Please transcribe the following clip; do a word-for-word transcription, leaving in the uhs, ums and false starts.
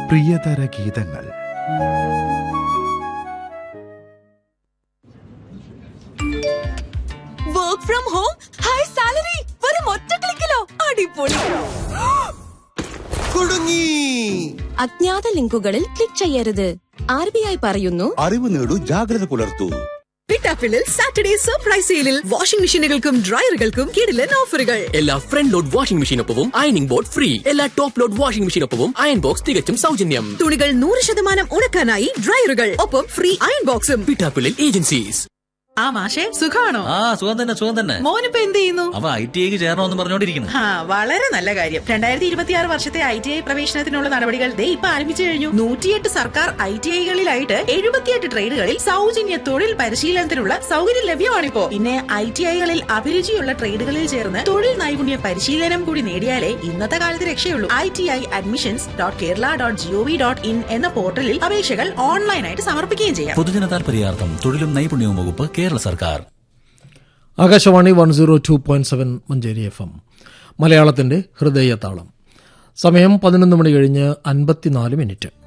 പ്രിയതര ഗീതങ്ങൾ. Work from home, high salary, വെറും ഒറ്റ ക്ലിക്കിലോ. അടിപൊളി. കുടുങ്ങി. അജ്ഞാത ലിങ്കുകളിൽ ക്ലിക്ക് ചെയ്യരുത്. ആർ ബി ഐ പറയുന്നു, അറിവ് നേടൂ, ജാഗ്രത പുലർത്തൂ. പിറ്റാപ്പിളിൽ സാറ്റർഡേ സർപ്രൈസ് സെയിലിൽ വാഷിംഗ് മെഷീനുകൾക്കും ഡ്രയറുകൾക്കും കിടിലൻ ഓഫറുകൾ. എല്ലാ front load washing മെഷീനൊപ്പവും ironing board free. എല്ലാ top load washing മെഷീനൊപ്പവും iron box തികച്ചും സൗജന്യം. തുണികൾ നൂറ് ശതമാനം ഉണക്കാനായി ഡ്രയറുകൾ, ഒപ്പം ഫ്രീ അയൺ ബോക്സും. പിറ്റാപ്പിളിൽ ഏജൻസീസ്. ആ മാഷേ, സുഖാണോ? ആ സുഖം തന്നെ, സുഖം തന്നെ. മോനിപ്പോ എന്ത് ചെയ്യുന്നു? അവ ഐ ടി ഐക്ക് ചേരണമെന്ന് പറഞ്ഞോണ്ടിരിക്കുന്നു. ആ, വളരെ നല്ല കാര്യം. രണ്ടായിരത്തി ഇരുപത്തിയാറ് വർഷത്തെ ഐ ടി ഐ പ്രവേശനത്തിനുള്ള നടപടികൾ ദേ ഇപ്പൊ ആരംഭിച്ചു കഴിഞ്ഞു. നൂറ്റിയെട്ട് സർക്കാർ ഐ ടി ഐകളിലായിട്ട് എഴുപത്തിയെട്ട് ട്രേഡുകളിൽ സൗജന്യ തൊഴിൽ പരിശീലനത്തിനുള്ള സൗകര്യം ലഭ്യമാണിപ്പോ. പിന്നെ ഐ ടി ഐകളിൽ അഭിരുചിയുള്ള ട്രേഡുകളിൽ ചേർന്ന് തൊഴിൽ നൈപുണ്യ പരിശീലനം കൂടി നേടിയാലേ ഇന്നത്തെ കാലത്ത് രക്ഷയുള്ളൂ. I T I admissions dot Kerala dot G O V dot in എന്ന പോർട്ടലിൽ അപേക്ഷകൾ ഓൺലൈനായിട്ട് സമർപ്പിക്കുകയും ചെയ്യാം. പൊതുജന താൽപര്യാർത്ഥം തൊഴിലും നൈപുണ്യവും വകുപ്പ്, കേരള സർക്കാർ. Akashvani one zero two point seven Manjeri F M, മലയാളത്തിന്റെ ഹൃദയതാളം. സമയം പതിനൊന്ന് മണി കഴിഞ്ഞ് അൻപത്തിനാല് മിനിറ്റ്.